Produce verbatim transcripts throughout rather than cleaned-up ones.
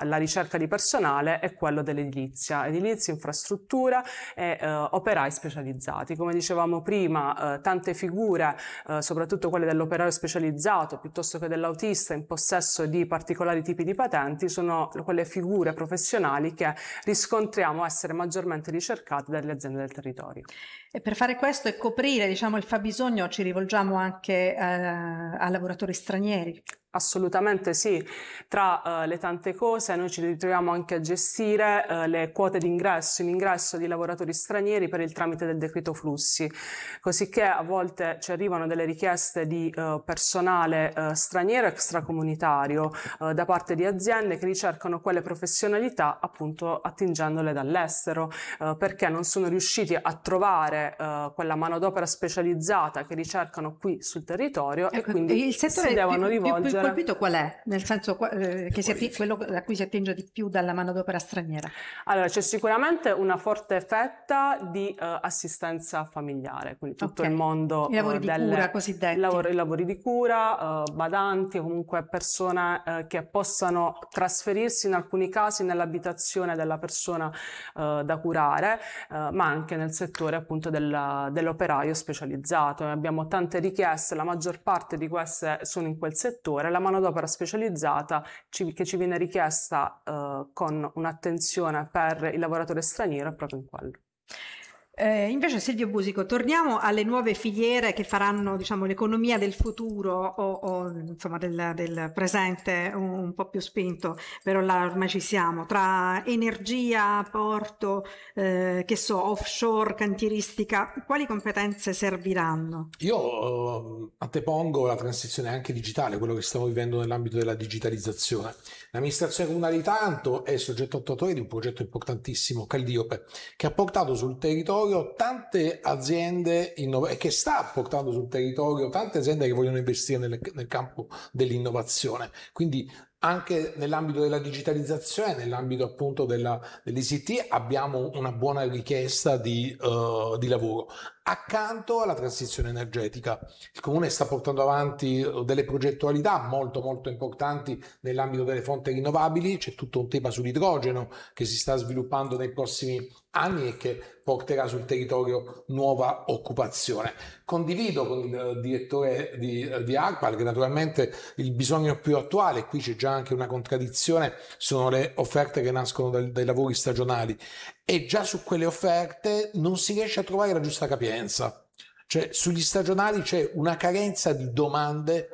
la ricerca di personale è quello dell'edilizia, edilizia, infrastruttura e eh, operai specializzati. Come dicevamo prima, eh, tante figure, eh, soprattutto quelle dell'operaio specializzato piuttosto che dell'autista in possesso di particolari tipi di patenti, sono quelle figure professionali che riscontriamo essere maggiormente ricercate dalle aziende del territorio. E per fare questo e coprire, diciamo, il fabbisogno ci rivolgiamo anche eh, a lavoratori stranieri. Assolutamente sì, tra uh, le tante cose noi ci ritroviamo anche a gestire uh, le quote d'ingresso in ingresso di lavoratori stranieri per il tramite del decreto flussi, così che a volte ci arrivano delle richieste di uh, personale uh, straniero extracomunitario uh, da parte di aziende che ricercano quelle professionalità appunto attingendole dall'estero uh, perché non sono riusciti a trovare uh, quella manodopera specializzata che ricercano qui sul territorio, ecco, e quindi il settore si devono più, rivolgere. Più, più colpito qual è? Nel senso eh, che si atti- quello a cui si attinge di più dalla manodopera straniera? Allora, c'è sicuramente una forte fetta di uh, assistenza familiare, quindi tutto okay. il mondo I lavori uh, di delle, cura cosiddetti. Lavori, I lavori di cura, uh, badanti, comunque persone uh, che possano trasferirsi in alcuni casi nell'abitazione della persona uh, da curare, uh, ma anche nel settore appunto del, dell'operaio specializzato. Abbiamo tante richieste, la maggior parte di queste sono in quel settore. La manodopera specializzata ci, che ci viene richiesta uh, con un'attenzione per il lavoratore straniero è proprio in quello. Eh, invece Silvio Busico, torniamo alle nuove filiere che faranno, diciamo, l'economia del futuro o, o insomma del, del presente un, un po' più spinto, però là ormai ci siamo, tra energia, porto, eh, che so, offshore, cantieristica, quali competenze serviranno? Io uh, antepongo la transizione anche digitale, quello che stiamo vivendo nell'ambito della digitalizzazione. L'amministrazione comunale di Taranto è soggetto attuatore di un progetto importantissimo, Calliope, che ha portato sul territorio tante aziende innov- che sta portando sul territorio tante aziende che vogliono investire nel, nel campo dell'innovazione. Quindi anche nell'ambito della digitalizzazione, nell'ambito appunto della, dell'I C T abbiamo una buona richiesta di, uh, di lavoro. Accanto alla transizione energetica, il Comune sta portando avanti delle progettualità molto molto importanti nell'ambito delle fonti rinnovabili. C'è tutto un tema sull'idrogeno che si sta sviluppando nei prossimi anni e che porterà sul territorio nuova occupazione. Condivido con il direttore di, di ARPAL che naturalmente il bisogno più attuale, qui c'è già anche una contraddizione, sono le offerte che nascono dai, dai lavori stagionali, e già su quelle offerte non si riesce a trovare la giusta capienza. Cioè sugli stagionali c'è una carenza di domande.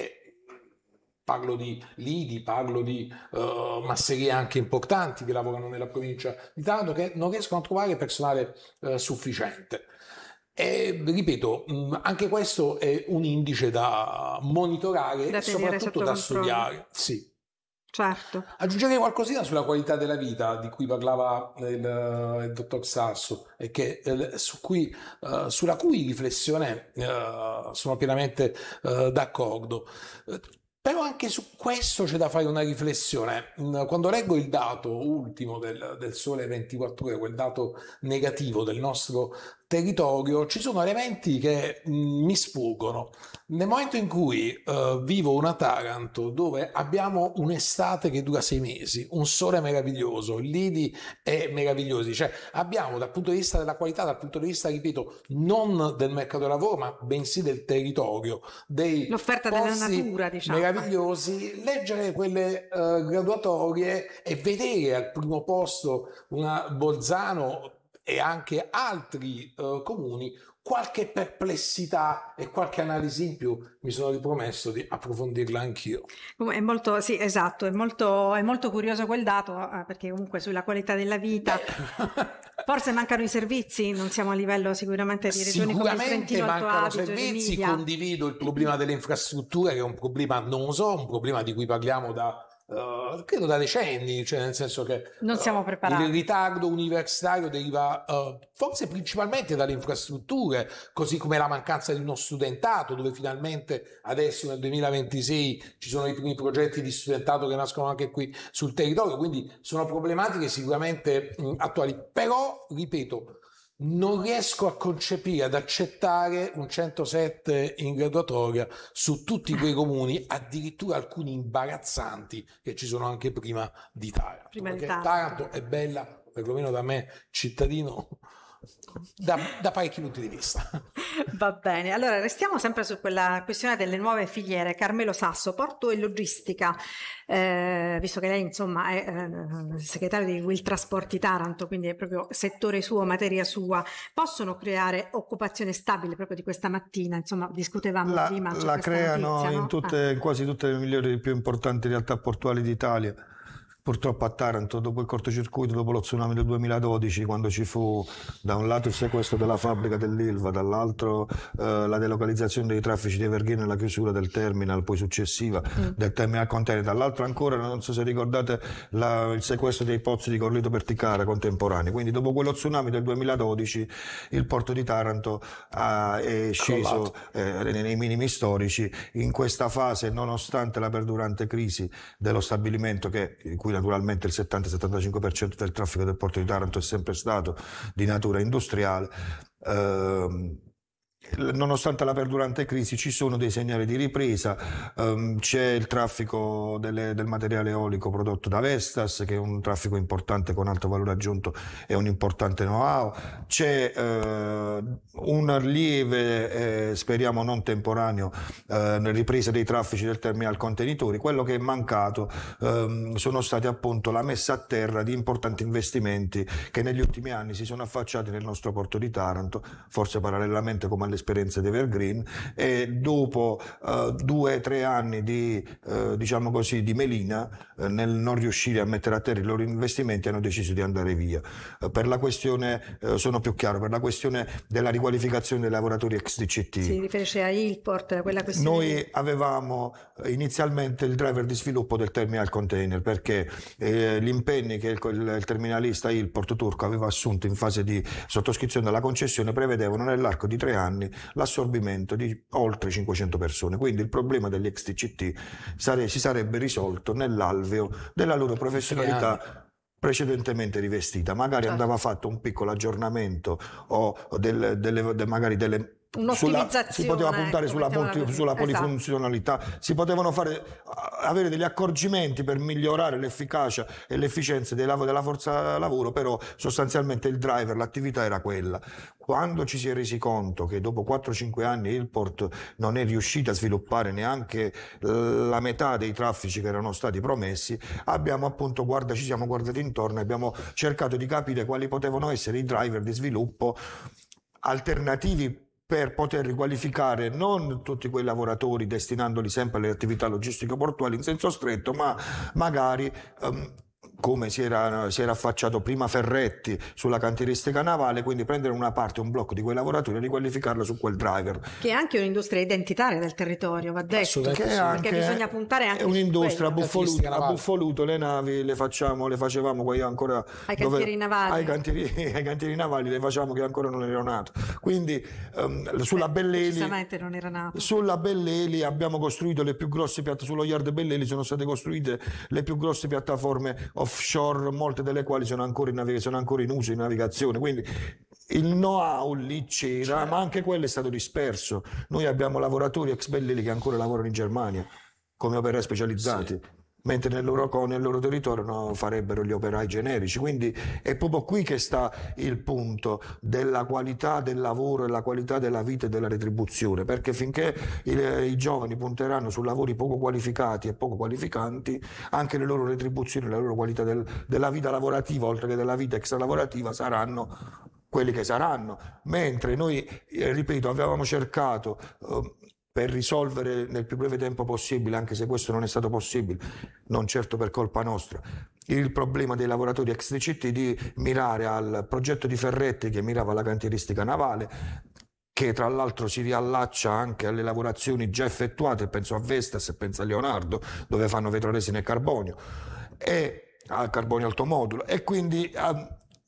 Parlo di lidi, parlo di uh, masserie anche importanti che lavorano nella provincia di Taranto, che non riescono a trovare personale uh, sufficiente. E ripeto, mh, anche questo è un indice da monitorare da e soprattutto da studiare. Sì. Certo. Aggiungerei qualcosina sulla qualità della vita di cui parlava il, il dottor Sasso e che, eh, su cui, uh, sulla cui riflessione uh, sono pienamente uh, d'accordo. Però anche su questo c'è da fare una riflessione. Quando leggo il dato ultimo del, del Sole ventiquattro Ore, quel dato negativo del nostro territorio, ci sono elementi che mh, mi sfuggono. Nel momento in cui uh, vivo una Taranto dove abbiamo un'estate che dura sei mesi, un sole meraviglioso, lidi è meravigliosi, cioè abbiamo dal punto di vista della qualità, dal punto di vista, ripeto, non del mercato del lavoro, ma bensì del territorio, dei l'offerta della natura, diciamo, meravigliosi, leggere quelle uh, graduatorie e vedere al primo posto una Bolzano e anche altri uh, comuni, qualche perplessità e qualche analisi in più mi sono ripromesso di approfondirla anch'io. È molto, sì, esatto, è molto, è molto curioso quel dato, perché comunque sulla qualità della vita forse mancano i servizi, non siamo a livello sicuramente di regioni come il Trentino Alto Adige, servizi, Emilia. Condivido il problema delle infrastrutture, che è un problema annoso, un problema di cui parliamo da Uh, credo da decenni, cioè nel senso che non siamo preparati. Uh, il ritardo universitario deriva uh, forse principalmente dalle infrastrutture, così come la mancanza di uno studentato, dove finalmente adesso nel duemilaventisei ci sono i primi progetti di studentato che nascono anche qui sul territorio, quindi sono problematiche sicuramente mh, attuali. Però, ripeto, non riesco a concepire, ad accettare un centosette in graduatoria su tutti quei comuni, addirittura alcuni imbarazzanti che ci sono anche prima di Taranto. Prima di perché Taranto. Taranto è bella, perlomeno da me, cittadino, da, da parecchi punti di vista. Va bene, allora restiamo sempre su quella questione delle nuove filiere. Carmelo Sasso, porto e logistica, eh, visto che lei insomma è eh, segretario di Will Trasporti Taranto, quindi è proprio settore suo, materia sua, possono creare occupazione stabile? Proprio di questa mattina, insomma, discutevamo la, prima. La creano notizia, in, no? tutte, ah. in quasi tutte le migliori e più importanti realtà portuali d'Italia. Purtroppo a Taranto, dopo il cortocircuito, dopo lo tsunami del duemiladodici, quando ci fu da un lato il sequestro della fabbrica dell'Ilva, dall'altro eh, la delocalizzazione dei traffici di Evergreen e la chiusura del terminal, poi successiva, mm. del terminal container, dall'altro ancora, non so se ricordate, la, il sequestro dei pozzi di Corlito Perticara contemporanei. Quindi dopo quello tsunami del duemiladodici il porto di Taranto ha, è sceso eh, nei minimi storici. In questa fase, nonostante la perdurante crisi dello stabilimento, che in cui naturalmente il settanta settantacinque per cento del traffico del porto di Taranto è sempre stato di natura industriale, ehm, nonostante la perdurante crisi ci sono dei segnali di ripresa. Um, c'è il traffico delle, del materiale eolico prodotto da Vestas, che è un traffico importante con alto valore aggiunto e un importante know-how. C'è uh, un lieve, eh, speriamo non temporaneo, uh, ripresa dei traffici del terminal contenitori. Quello che è mancato um, sono stati appunto la messa a terra di importanti investimenti che negli ultimi anni si sono affacciati nel nostro porto di Taranto, forse parallelamente come alle esperienze di Evergreen, e dopo uh, due o tre anni di, uh, diciamo così, di melina, uh, nel non riuscire a mettere a terra i loro investimenti, hanno deciso di andare via. Uh, per la questione, uh, sono più chiaro, per la questione della riqualificazione dei lavoratori ex D C T. Si riferisce a Ilport, quella questione. Noi avevamo inizialmente il driver di sviluppo del terminal container, perché eh, gli impegni che il, il, il terminalista Ilport turco aveva assunto in fase di sottoscrizione della concessione prevedevano nell'arco di tre anni l'assorbimento di oltre cinquecento persone, quindi il problema degli ex T C T sare- si sarebbe risolto nell'alveo della loro professionalità precedentemente rivestita. Magari certo. andava fatto un piccolo aggiornamento o del, delle, de, magari delle un'ottimizzazione, sulla, si poteva puntare ecco, sulla, polti, sulla polifunzionalità, esatto. si potevano fare, avere degli accorgimenti per migliorare l'efficacia e l'efficienza dei lav- della forza lavoro, però sostanzialmente il driver, l'attività era quella. Quando ci si è resi conto che dopo quattro cinque anni Ilport non è riuscita a sviluppare neanche la metà dei traffici che erano stati promessi, abbiamo appunto guarda, ci siamo guardati intorno e abbiamo cercato di capire quali potevano essere i driver di sviluppo alternativi per poter riqualificare non tutti quei lavoratori destinandoli sempre alle attività logistiche portuali in senso stretto, ma magari um, come si era, si era affacciato prima Ferretti sulla cantieristica navale, quindi prendere una parte, un blocco di quei lavoratori e riqualificarlo su quel driver. Che è anche un'industria identitaria del territorio, va detto, che perché anche bisogna puntare anche è un'industria su a buffoluto, a buffoluto le navi le facciamo, le facevamo poi ancora ai cantieri dove, navali ai cantieri, ai cantieri navali le facciamo che ancora non erano nato. Quindi um, sulla Beh, Belleli non era nato. sulla Belleli abbiamo costruito le più grosse piattaforme, sullo yard Belleli sono state costruite le più grosse piattaforme offshore, molte delle quali sono ancora in, navig- sono ancora in uso in navigazione, quindi il know-how lì c'era, ma anche quello è stato disperso. Noi abbiamo lavoratori ex Belleli che ancora lavorano in Germania come operai specializzati, sì. mentre nel loro, nel loro territorio no, farebbero gli operai generici. Quindi è proprio qui che sta il punto della qualità del lavoro e la qualità della vita e della retribuzione, perché finché i, i giovani punteranno su lavori poco qualificati e poco qualificanti, anche le loro retribuzioni, la loro qualità del, della vita lavorativa oltre che della vita extralavorativa saranno quelli che saranno. Mentre noi, eh, ripeto, avevamo cercato eh, per risolvere nel più breve tempo possibile, anche se questo non è stato possibile, non certo per colpa nostra, il problema dei lavoratori ex D C T, di mirare al progetto di Ferretti che mirava alla cantieristica navale, che tra l'altro si riallaccia anche alle lavorazioni già effettuate, penso a Vestas e penso a Leonardo, dove fanno vetroresina e carbonio, e al carbonio altomodulo, e quindi um,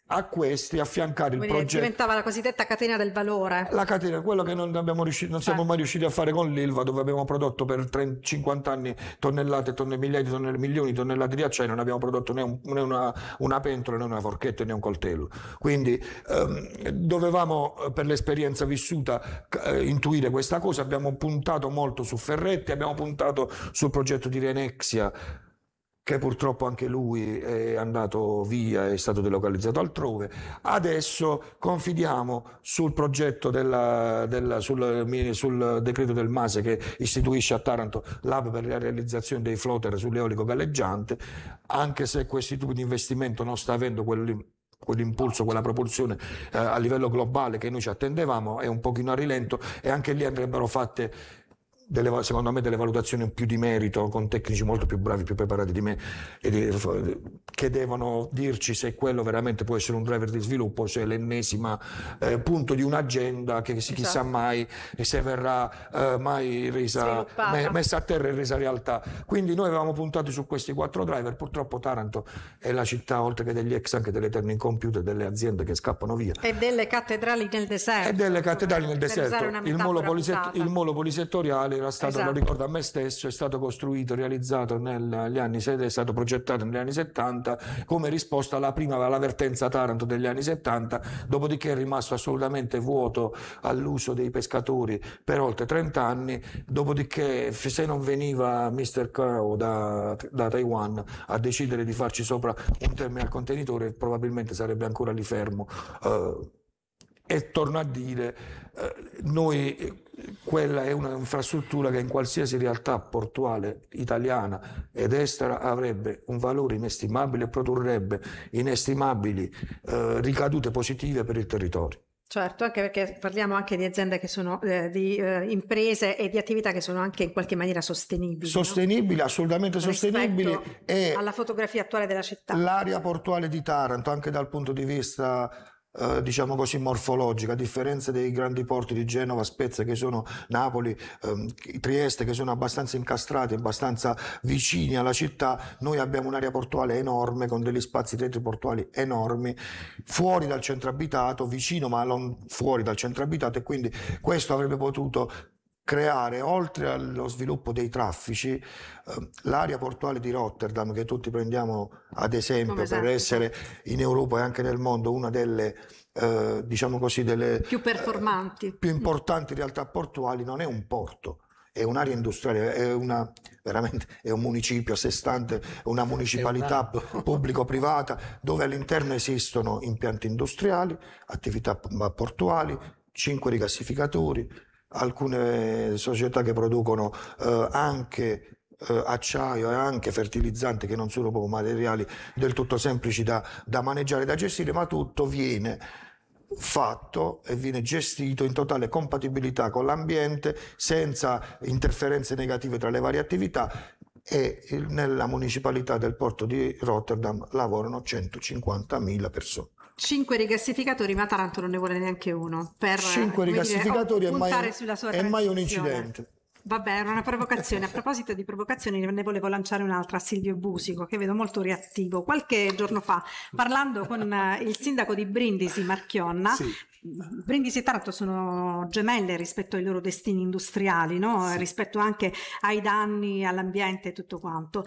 a questi affiancare il Quindi progetto. Diventava la cosiddetta catena del valore. La catena, quello che non, abbiamo riuscito, non siamo Eh. mai riusciti a fare con l'Ilva, dove abbiamo prodotto per trenta, cinquanta anni tonnellate, tonne, migliaia di tonnellate, milioni di tonnellate di acciaio, non abbiamo prodotto né, un, né una, una pentola, né una forchetta, né un coltello. Quindi ehm, dovevamo, per l'esperienza vissuta, eh, intuire questa cosa. Abbiamo puntato molto su Ferretti, abbiamo puntato sul progetto di Renexia, che purtroppo anche lui è andato via, è stato delocalizzato altrove. Adesso confidiamo sul progetto della, della, sul, sul decreto del MASE, che istituisce a Taranto l'hub per la realizzazione dei floater sull'eolico galleggiante, anche se questo tipo di investimento non sta avendo quelli quell'impulso, quella propulsione eh, a livello globale che noi ci attendevamo, è un pochino a rilento, e anche lì andrebbero fatte delle, secondo me, delle valutazioni più di merito, con tecnici molto più bravi, più preparati di me, che devono dirci se quello veramente può essere un driver di sviluppo, se è l'ennesima eh, punto di un'agenda che si, chissà esatto. mai e se verrà eh, mai resa, me, messa a terra e resa realtà. Quindi noi avevamo puntato su questi quattro driver. Purtroppo Taranto è la città, oltre che degli ex, anche delle eterni incompiute, delle aziende che scappano via e delle cattedrali nel deserto e delle cattedrali nel deserto. Il molo, poliset- il molo polisettoriale era stato, esatto. lo ricordo a me stesso, è stato costruito, realizzato negli anni, è stato progettato negli anni settanta come risposta alla prima, alla vertenza Taranto degli anni settanta, dopodiché è rimasto assolutamente vuoto all'uso dei pescatori per oltre trenta anni, dopodiché se non veniva mister Kao da, da Taiwan a decidere di farci sopra un terminal contenitore, probabilmente sarebbe ancora lì fermo. Uh, e torno a dire, uh, noi quella è un'infrastruttura che in qualsiasi realtà portuale italiana ed estera avrebbe un valore inestimabile e produrrebbe inestimabili eh, ricadute positive per il territorio. Certo, anche perché parliamo anche di aziende che sono, eh, di eh, imprese e di attività che sono anche in qualche maniera sostenibili. Sostenibili, no? Assolutamente sostenibili. E alla fotografia attuale della città. L'area portuale di Taranto, anche dal punto di vista Uh, diciamo così morfologica, a differenza dei grandi porti di Genova, Spezia, che sono Napoli, um, Trieste, che sono abbastanza incastrati, abbastanza vicini alla città, noi abbiamo un'area portuale enorme con degli spazi retroportuali enormi, fuori dal centro abitato, vicino ma non fuori dal centro abitato, e quindi questo avrebbe potuto creare, oltre allo sviluppo dei traffici, eh, l'area portuale di Rotterdam, che tutti prendiamo ad esempio esatto. per essere in Europa e anche nel mondo una delle eh, diciamo così delle più performanti, eh, più importanti realtà portuali, non è un porto, è un'area industriale, è una veramente è un municipio a sé stante, una municipalità una... pubblico-privata, dove all'interno esistono impianti industriali, attività portuali, cinque rigassificatori, alcune società che producono eh, anche eh, acciaio e anche fertilizzanti, che non sono proprio materiali del tutto semplici da, da maneggiare e da gestire, ma tutto viene fatto e viene gestito in totale compatibilità con l'ambiente, senza interferenze negative tra le varie attività. E nella municipalità del porto di Rotterdam lavorano centocinquantamila persone. Cinque rigassificatori, ma Taranto non ne vuole neanche uno. Per, Cinque rigassificatori dire, è, mai, è mai un transizione. incidente. Vabbè, era una provocazione. A proposito di provocazioni, ne volevo lanciare un'altra a Silvio Busico, che vedo molto reattivo. Qualche giorno fa, parlando con il sindaco di Brindisi, Marchionna, sì. Brindisi e Taranto sono gemelle rispetto ai loro destini industriali, no? Sì. Rispetto anche ai danni all'ambiente e tutto quanto.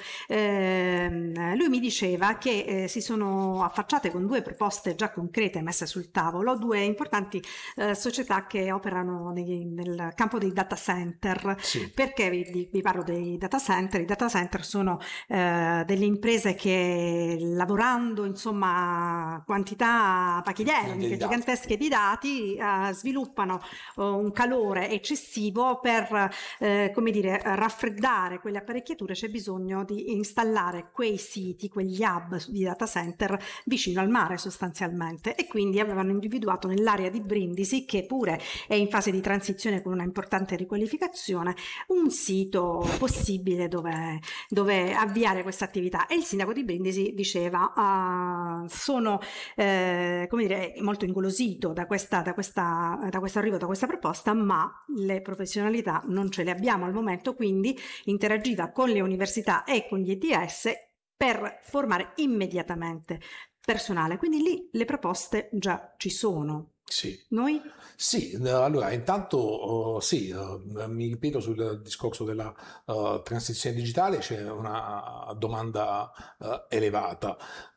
Eh, lui mi diceva che eh, si sono affacciate con due proposte già concrete messe sul tavolo, due importanti eh, società che operano nei, nel campo dei data center. Sì. Perché vi, vi parlo dei data center? I data center sono eh, delle imprese che, lavorando insomma quantità pachideliche, gigantesche di dati, Uh, sviluppano uh, un calore eccessivo per uh, come dire raffreddare quelle apparecchiature. C'è bisogno di installare quei siti, quegli hub di data center vicino al mare sostanzialmente, e quindi avevano individuato nell'area di Brindisi, che pure è in fase di transizione con una importante riqualificazione, un sito possibile dove, dove avviare questa attività. E il sindaco di Brindisi diceva uh, sono eh, come dire molto ingolosito da questa Da, questa, da questo arrivo, da questa proposta, ma le professionalità non ce le abbiamo al momento, quindi interagiva con le università e con gli E T S per formare immediatamente personale, quindi lì le proposte già ci sono. Sì. Noi? Sì, allora intanto uh, sì, uh, mi ripeto sul discorso della uh, transizione digitale, c'è una domanda uh, elevata.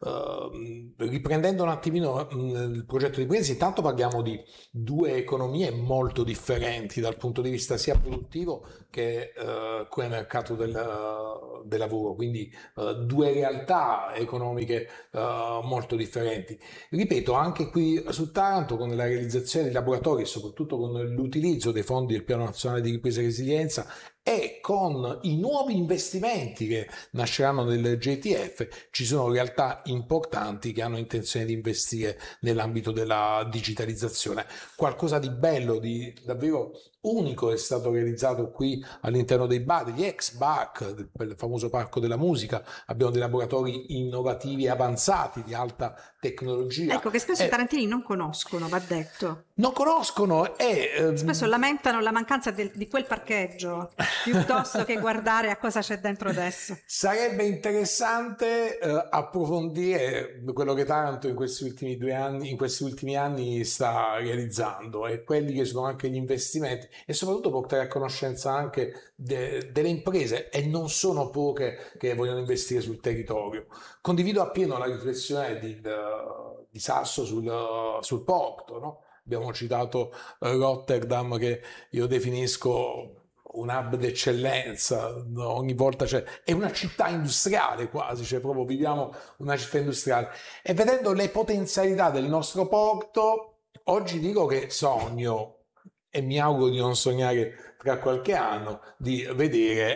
Uh, riprendendo un attimino uh, il progetto di Presi, intanto parliamo di due economie molto differenti dal punto di vista sia produttivo che uh, come mercato del, uh, del lavoro, quindi uh, due realtà economiche uh, molto differenti. Ripeto, anche qui su Taranto con la realizzazione di laboratori e soprattutto con l'utilizzo dei fondi del Piano Nazionale di Ripresa e Resilienza e con i nuovi investimenti che nasceranno nel J T F, ci sono realtà importanti che hanno intenzione di investire nell'ambito della digitalizzazione. Qualcosa di bello, di davvero unico è stato realizzato qui all'interno dei bar, degli ex B A C, del famoso Parco della Musica. Abbiamo dei laboratori innovativi e avanzati di alta tecnologia. Ecco, che spesso eh, i tarantini non conoscono, va detto. Non conoscono e... Ehm, Spesso lamentano la mancanza del, di quel parcheggio piuttosto che guardare a cosa c'è dentro adesso. Sarebbe interessante eh, approfondire quello che Taranto in questi ultimi due anni, in questi ultimi anni sta realizzando e quelli che sono anche gli investimenti e soprattutto portare a conoscenza anche de, delle imprese, e non sono poche che vogliono investire sul territorio. Condivido appieno la riflessione di, di Sasso sul, sul porto, no? Abbiamo citato Rotterdam, che io definisco un hub d'eccellenza, no? Ogni volta c'è, è una città industriale quasi, cioè proprio viviamo una città industriale. E vedendo le potenzialità del nostro porto, oggi dico che sogno, e mi auguro di non sognare tra qualche anno, di vedere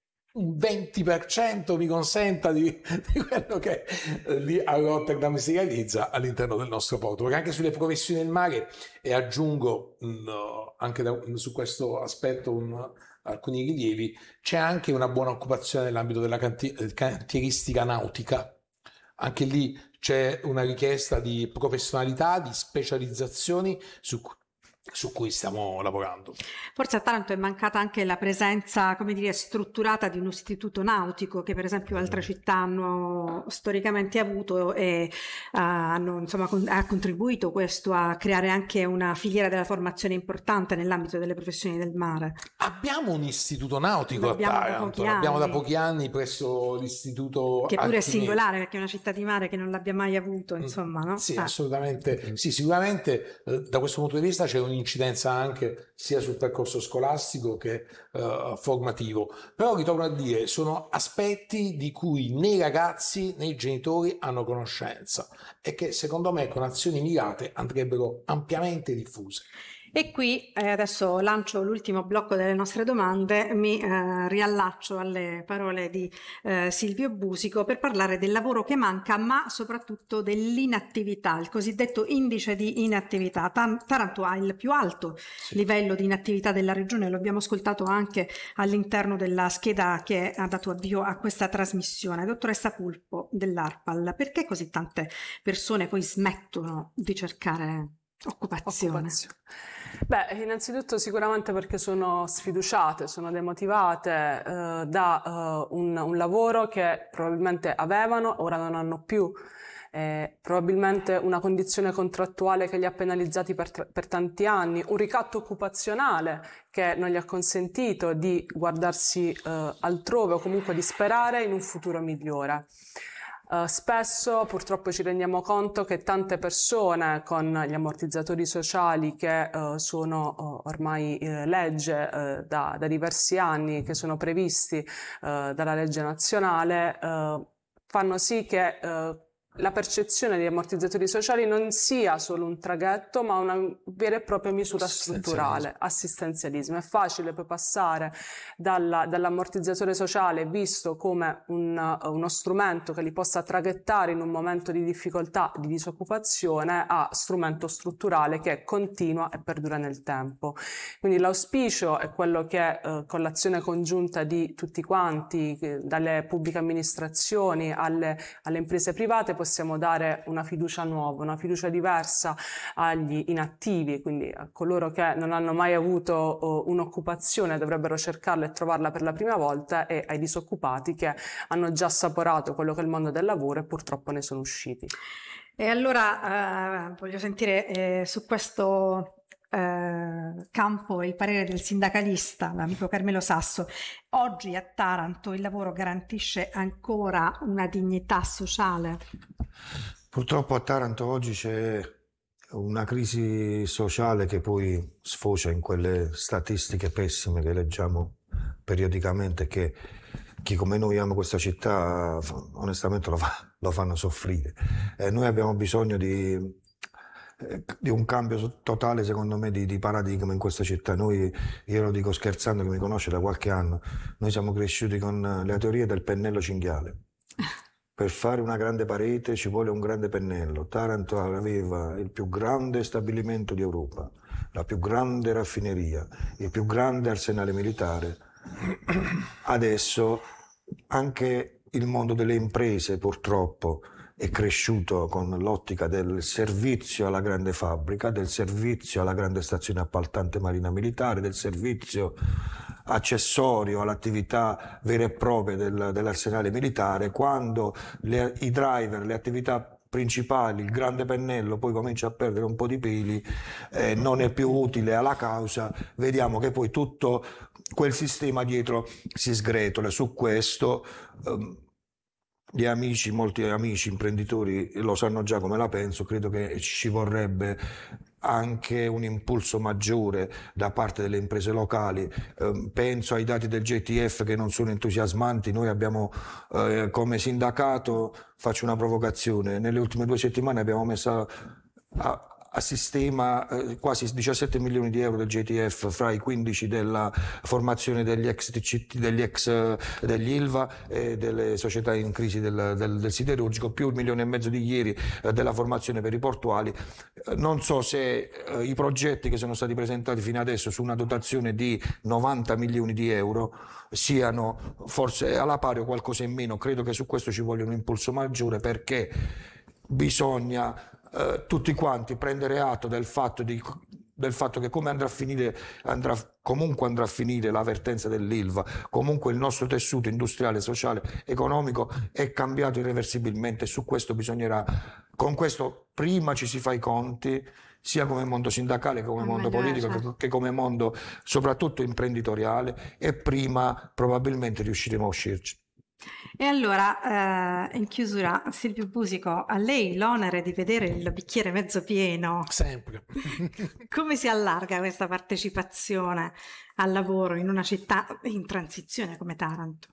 un venti per cento mi consenta di, di quello che eh, lì a Rotterdam si realizza all'interno del nostro porto, perché anche sulle professioni del mare, e aggiungo mh, anche da, su questo aspetto un, alcuni rilievi, c'è anche una buona occupazione nell'ambito della canti- cantieristica nautica. Anche lì c'è una richiesta di professionalità, di specializzazioni su cui su cui stiamo lavorando. Forse a Taranto è mancata anche la presenza, come dire, strutturata di un istituto nautico che per esempio altre città hanno storicamente avuto e uh, hanno insomma con- ha contribuito questo a creare anche una filiera della formazione importante nell'ambito delle professioni del mare. Abbiamo un istituto nautico a Taranto, da l'abbiamo da pochi anni presso l'istituto che pure è Archimede. Singolare perché è una città di mare che non l'abbia mai avuto, insomma, no? Sì, ah. assolutamente. Sì, sicuramente eh, da questo punto di vista c'è un'incidenza anche sia sul percorso scolastico che eh, formativo. Però ritorno a dire, sono aspetti di cui né i ragazzi né i genitori hanno conoscenza e che secondo me con azioni mirate andrebbero ampiamente diffuse. E qui eh, adesso lancio l'ultimo blocco delle nostre domande, mi eh, riallaccio alle parole di eh, Silvio Busico per parlare del lavoro che manca, ma soprattutto dell'inattività, il cosiddetto indice di inattività. Taranto ha il più alto sì. livello di inattività della regione, lo abbiamo ascoltato anche all'interno della scheda che ha dato avvio a questa trasmissione. Dottoressa Pulpo dell'ARPAL, perché così tante persone poi smettono di cercare occupazione? occupazione. Beh, innanzitutto sicuramente perché sono sfiduciate, sono demotivate eh, da eh, un, un lavoro che probabilmente avevano, ora non hanno più, eh, probabilmente una condizione contrattuale che li ha penalizzati per, per tanti anni, un ricatto occupazionale che non gli ha consentito di guardarsi eh, altrove o comunque di sperare in un futuro migliore. Uh, spesso purtroppo ci rendiamo conto che tante persone con gli ammortizzatori sociali che uh, sono uh, ormai uh, legge uh, da, da diversi anni, che sono previsti uh, dalla legge nazionale, uh, fanno sì che uh, la percezione degli ammortizzatori sociali non sia solo un traghetto, ma una vera e propria misura strutturale, assistenzialismo. È facile poi passare dalla, dall'ammortizzatore sociale visto come un, uno strumento che li possa traghettare in un momento di difficoltà, di disoccupazione, a strumento strutturale che continua e perdura nel tempo. Quindi l'auspicio è quello che eh, con l'azione congiunta di tutti quanti, che, dalle pubbliche amministrazioni alle, alle imprese private, possiamo dare una fiducia nuova, una fiducia diversa agli inattivi, quindi a coloro che non hanno mai avuto uh, un'occupazione, dovrebbero cercarla e trovarla per la prima volta, e ai disoccupati che hanno già assaporato quello che è il mondo del lavoro e purtroppo ne sono usciti. E allora eh, voglio sentire eh, su questo eh, campo il parere del sindacalista, l'amico Carmelo Sasso. Oggi a Taranto il lavoro garantisce ancora una dignità sociale? Purtroppo a Taranto oggi c'è una crisi sociale che poi sfocia in quelle statistiche pessime che leggiamo periodicamente, che chi come noi ama questa città onestamente lo, fa, lo fanno soffrire. Eh, noi abbiamo bisogno di, eh, di un cambio totale, secondo me, di, di paradigma in questa città. Noi, io lo dico scherzando, che mi conosce da qualche anno, noi siamo cresciuti con le teorie del pennello cinghiale. Per fare una grande parete ci vuole un grande pennello. Taranto aveva il più grande stabilimento di Europa, la più grande raffineria, il più grande arsenale militare. Adesso anche il mondo delle imprese purtroppo è cresciuto con l'ottica del servizio alla grande fabbrica, del servizio alla grande stazione appaltante marina militare, del servizio accessorio all'attività vera e propria del, dell'arsenale militare. Quando le, i driver, le attività principali, il grande pennello poi comincia a perdere un po' di peli, eh, non è più utile alla causa, vediamo che poi tutto quel sistema dietro si sgretola. Su questo ehm, gli amici, molti amici imprenditori lo sanno già come la penso. Credo che ci vorrebbe anche un impulso maggiore da parte delle imprese locali. Eh, penso ai dati del J T F che non sono entusiasmanti. Noi abbiamo eh, come sindacato, faccio una provocazione, nelle ultime due settimane abbiamo messo a, a sistema eh, quasi diciassette milioni di euro del J T F fra i quindici della formazione degli ex T C T, degli ex eh, degli Ilva e delle società in crisi del, del, del siderurgico, più il milione e mezzo di ieri eh, della formazione per i portuali. Eh, non so se eh, i progetti che sono stati presentati fino adesso su una dotazione di novanta milioni di euro siano forse alla pari o qualcosa in meno. Credo che su questo ci voglia un impulso maggiore, perché bisogna Uh, tutti quanti prendere atto del fatto, di, del fatto che come andrà a finire, andrà, comunque andrà a finire la vertenza dell'Ilva, comunque il nostro tessuto industriale, sociale, economico è cambiato irreversibilmente. Su questo bisognerà, con questo prima ci si fa i conti, sia come mondo sindacale che come oh mondo politico che, che come mondo soprattutto imprenditoriale, e prima probabilmente riusciremo a uscirci. E allora, eh, in chiusura, Silvio Busico, a lei l'onere di vedere il bicchiere mezzo pieno. Sempre. Come si allarga questa partecipazione al lavoro in una città in transizione come Taranto?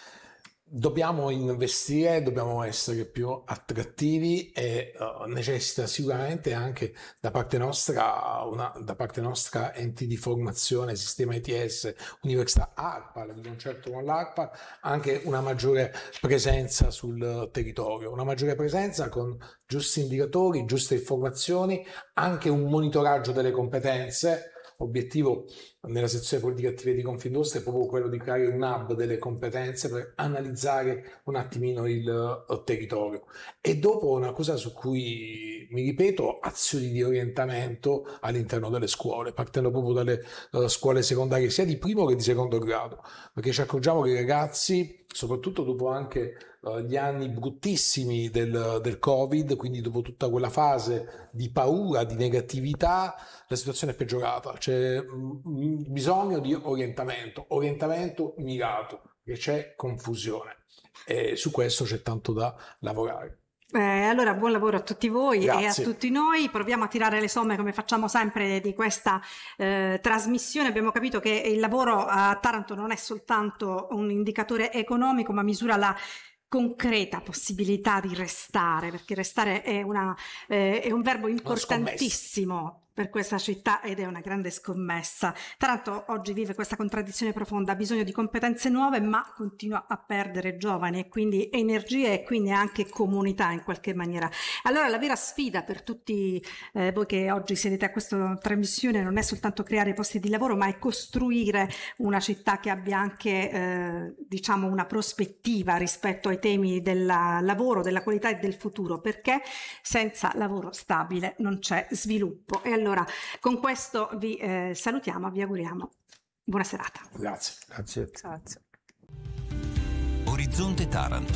Dobbiamo investire, dobbiamo essere più attrattivi e uh, necessita sicuramente anche da parte nostra, una, da parte nostra enti di formazione, sistema I T S, università, ARPA, di concerto con l'ARPA, anche una maggiore presenza sul territorio, una maggiore presenza con giusti indicatori, giuste informazioni, anche un monitoraggio delle competenze. Obiettivo nella sezione politiche attive di Confindustria è proprio quello di creare un hub delle competenze per analizzare un attimino il, il territorio. E dopo una cosa su cui mi ripeto, azioni di orientamento all'interno delle scuole, partendo proprio dalle, dalle scuole secondarie sia di primo che di secondo grado, perché ci accorgiamo che i ragazzi, soprattutto dopo anche uh, gli anni bruttissimi del, del Covid, quindi dopo tutta quella fase di paura, di negatività, la situazione è peggiorata. C'è mh, bisogno di orientamento, orientamento mirato, perché c'è confusione e su questo c'è tanto da lavorare. Eh, allora buon lavoro a tutti voi. Grazie. E a tutti noi. Proviamo a tirare le somme come facciamo sempre di questa eh, trasmissione. Abbiamo capito che il lavoro a Taranto non è soltanto un indicatore economico, ma misura la concreta possibilità di restare, perché restare è, una, eh, è un verbo importantissimo per questa città ed è una grande scommessa. Taranto oggi vive questa contraddizione profonda, ha bisogno di competenze nuove ma continua a perdere giovani e quindi energie e quindi anche comunità in qualche maniera. Allora la vera sfida per tutti eh, voi che oggi sedete a questa trasmissione non è soltanto creare posti di lavoro, ma è costruire una città che abbia anche eh, diciamo una prospettiva rispetto ai temi del lavoro, della qualità e del futuro, perché senza lavoro stabile non c'è sviluppo. E allora con questo vi eh, salutiamo, vi auguriamo buona serata. Grazie. Grazie. Grazie. Orizzonte Taranto,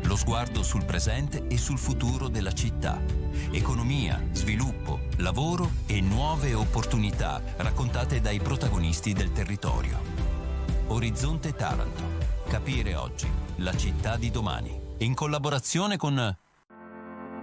lo sguardo sul presente e sul futuro della città. Economia, sviluppo, lavoro e nuove opportunità raccontate dai protagonisti del territorio. Orizzonte Taranto. Capire oggi la città di domani. In collaborazione con